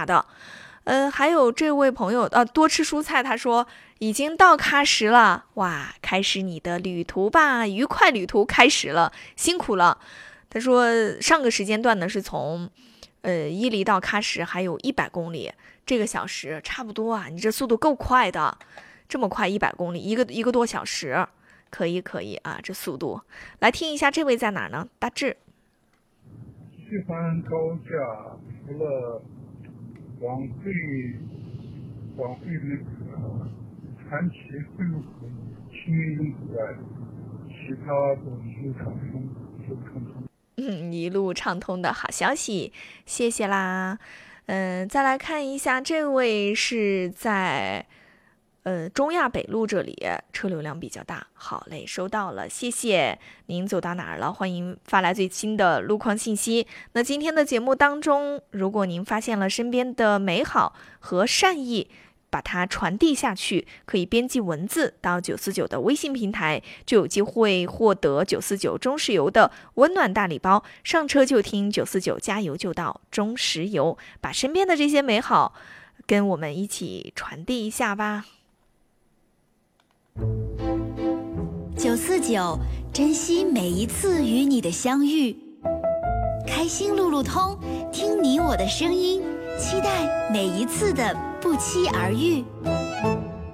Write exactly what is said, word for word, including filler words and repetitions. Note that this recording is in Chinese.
大的。呃，还有这位朋友，呃，多吃蔬菜，他说已经到喀什了，哇，开始你的旅途吧，愉快旅途开始了，辛苦了。他说上个时间段呢是从，呃，伊犁到喀什还有一百公里，这个小时差不多啊，你这速度够快的，这么快一百公里，一个一个多小时，可以可以啊，这速度。来听一下这位在哪儿呢？大志。 喜欢高架，除了往回往回那个传奇恢复清零之外，其他都一路畅通，一路畅通。 嗯，一路畅通的好消息，谢谢啦。嗯，再来看一下，这位是在呃中亚北路这里，车流量比较大。好嘞，收到了，谢谢您。走到哪儿了？欢迎发来最新的路况信息。那今天的节目当中，如果您发现了身边的美好和善意，把它传递下去，可以编辑文字到九四九的微信平台，就有机会获得九四九中石油的温暖大礼包。上车就听九四九，加油就到中石油，把身边的这些美好跟我们一起传递一下吧。 九四九，珍惜每一次与你的相遇，开心路路通，听你我的声音，期待每一次的不期而遇。